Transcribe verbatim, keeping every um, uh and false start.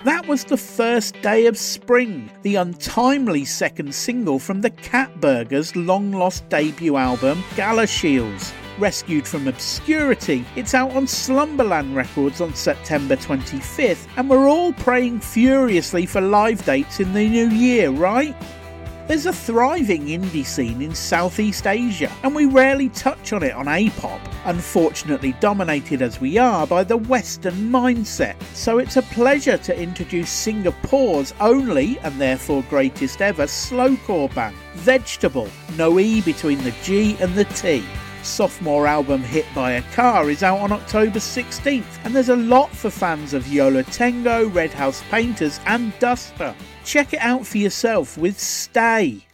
That was The First Day of Spring, the untimely second single from the Catburgers' long-lost debut album Galashiels. Rescued from obscurity, it's out on Slumberland Records on September twenty-fifth, and we're all praying furiously for live dates in the new year, right? There's a thriving indie scene in Southeast Asia, and we rarely touch on it on A P O P, unfortunately dominated as we are by the Western mindset. So it's a pleasure to introduce Singapore's only, and therefore greatest ever, slowcore band, Vegetable, no E between the G and the T. Sophomore album Hit by a Car is out on October sixteenth, and there's a lot for fans of Yo La Tengo, Red House Painters and Duster. Check it out for yourself with Stay.